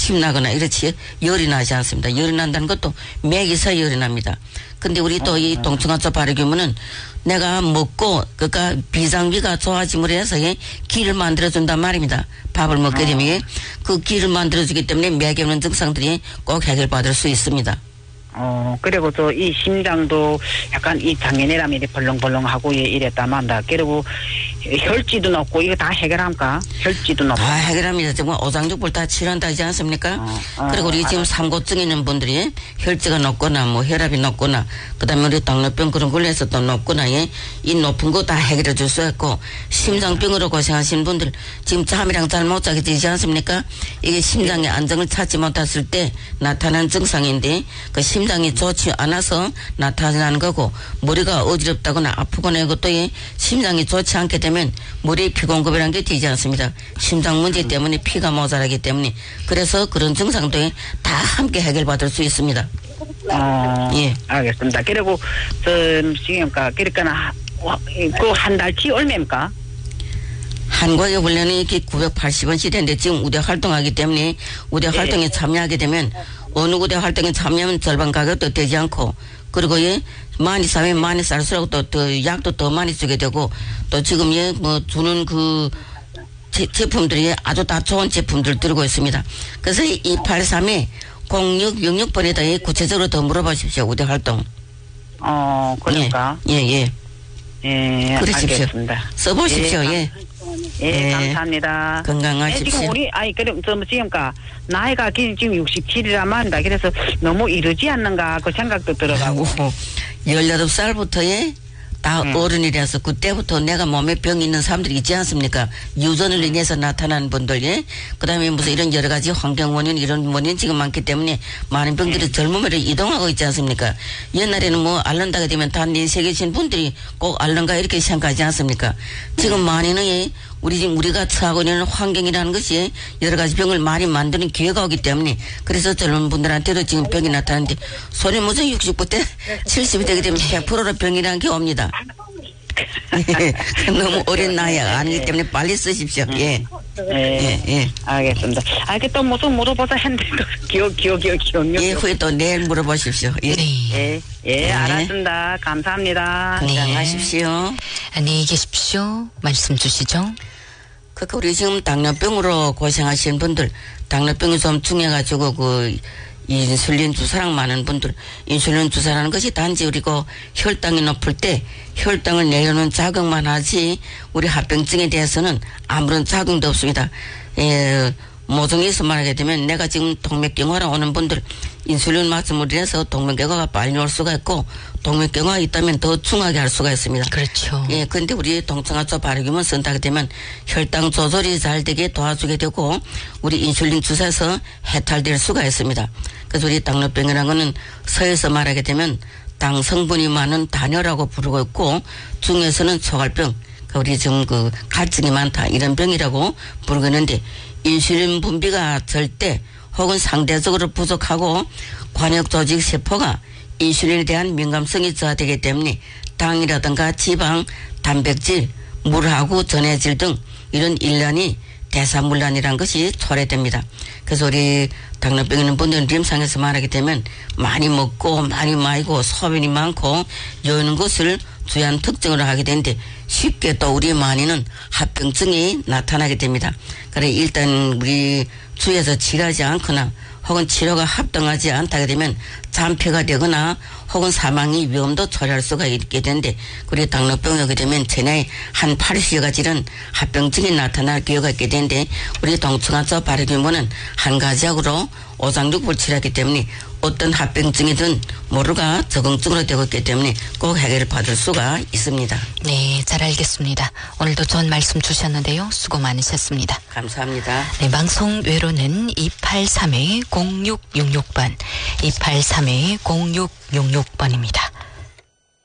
침 나거나 이렇지 열이 나지 않습니다. 열이 난다는 것도 맥에서 열이 납니다. 근데 우리 또 이 동충하초 발효균은 내가 먹고 그러니까 비상비가 좋아짐으로 해서 기를 만들어준단 말입니다. 밥을 먹게 되면 그 기를 만들어주기 때문에 맥에 오는 증상들이 꼭 해결받을 수 있습니다. 그리고 또 이 심장도 약간 이 장애내람이 벌렁벌렁하고 이랬다만다. 그리고 혈지도 높고 이거 다 해결합니까? 혈지도 높고. 다 해결합니다. 정말 오장육부를 다 치료한다 하지 않습니까? 그리고 우리 지금 삼고증 있는 분들이 혈지가 높거나 뭐 혈압이 높거나 그다음에 우리 당뇨병 그런 걸로 해서 또 높거나 이 높은 거 다 해결해 줄 수 있고 심장병으로 고생하시는 분들 지금 잠이랑 잘 못 자게 되지 않습니까? 이게 심장의 안정을 찾지 못했을 때 나타난 증상인데 그 심장이 좋지 않아서 나타나는 거고 머리가 어지럽다거나 아프거나 이것도 심장이 좋지 않게 되면 머리 피공급이라는 게 되지 않습니다. 심장 문제 때문에 피가 모자라기 때문에 그래서 그런 증상도 다 함께 해결받을 수 있습니다. 예, 알겠습니다. 그리고 지금까 그러니까 그 한 달치 얼마입니까? 한국의 원래는 이렇게 980원 시대인데 지금 우대 활동하기 때문에 우대 활동에 참여하게 되면 어느 우대 활동에 참여하면 절반 가격도 되지 않고 그리고 많이 사면 많이 살수록 또 약도 더 많이 쓰게 되고 또 지금 뭐 주는 그 제품들이 아주 다 좋은 제품들 들고 있습니다. 그래서 283에 0666번에다 구체적으로 더 물어보십시오. 우대 활동. 그러니까. 예. 그러십시오. 알겠습니다. 써보십시오. 감사합니다. 건강하십시오. 지금 우리 그럼 지금까 나이가 지금 67이라만 한다. 그래서 너무 이르지 않는가 그 생각도 들어가고. 18살부터 다 어른이라서 그때부터 내가 몸에 병이 있는 사람들이 있지 않습니까? 유전을 인해서 나타나는 분들, 그 다음에 무슨 이런 여러 가지 환경 원인, 이런 원인 지금 많기 때문에 많은 병들이 젊음으로 이동하고 있지 않습니까? 옛날에는 뭐 앓는다게 되면 다 내세계신 분들이 꼭 앓는가 이렇게 생각하지 않습니까? 지금 많이는 우리가 처하고 있는 환경이라는 것이 여러 가지 병을 많이 만드는 기회가 오기 때문에 그래서 젊은 분들한테도 지금 병이 나타나는데 소리 무슨 60부터 70이 되게 되면 100%로 병이라는 게 옵니다. 너무 어린 나이에 아니기 때문에 빨리 쓰십시오. 예. 알겠습니다. 이게 또 무슨 물어보자 했는데 기억력. 예, 후에 또 내일 물어보십시오. 알았습니다. 감사합니다. 건강하십시오. 안녕히 계십시오. 말씀 주시죠. 그러니까 우리 지금 당뇨병으로 고생하시는 분들, 당뇨병이 좀 중해가지고 인슐린 주사랑 많은 분들, 인슐린 주사라는 것이 단지 우리가 혈당이 높을 때 혈당을 내려놓는 작용만 하지 우리 합병증에 대해서는 아무런 작용도 없습니다. 모종에서 말하게 되면 내가 지금 동맥경화로 오는 분들 인슐린 맞음으로 인해서 동맥경화가 빨리 올 수가 있고 동맥경화가 있다면 더 중하게 할 수가 있습니다. 그렇죠. 근데 우리 동충하초 발효균을 쓴다게 되면 혈당 조절이 잘 되게 도와주게 되고 우리 인슐린 주사에서 해탈될 수가 있습니다. 그래서 우리 당뇨병이라는 거는 서에서 말하게 되면 당 성분이 많은 단혈라고 부르고 있고 중에서는 초갈병, 우리 지금 갈증이 많다 이런 병이라고 부르고 있는데 인슐린 분비가 절대 혹은 상대적으로 부족하고 관역 조직 세포가 인슐린에 대한 민감성이 저하되기 때문에 당이라든가 지방, 단백질, 물하고 전해질 등 이런 일련이 대사물란이라는 것이 초래됩니다. 그래서 우리 당뇨병 있는 분들은 임상에서 말하게 되면 많이 먹고 많이 마시고 소변이 많고 여는 것을 주요한 특징으로 하게 되는데 쉽게 또 우리 많이는 합병증이 나타나게 됩니다. 그래 일단 우리 주에서 치료하지 않거나 혹은 치료가 합당하지 않다게 되면 잔폐가 되거나 혹은 사망의 위험도 초래할 수가 있게 되는데 우리 당뇨병이 오게 되면 체내에 한 80여가 지른 합병증이 나타날 기회가 있게 되는데 우리 동충하초 발효균은 한 가지약으로 오장육부를 치료하기 때문에 어떤 합병증이든 모두가 적응증으로 되고 있기 때문에 꼭 해결을 받을 수가 있습니다. 네, 잘 알겠습니다. 오늘도 좋은 말씀 주셨는데요. 수고 많으셨습니다. 감사합니다. 네, 방송 외로는 283-0666번, 283-0666번입니다.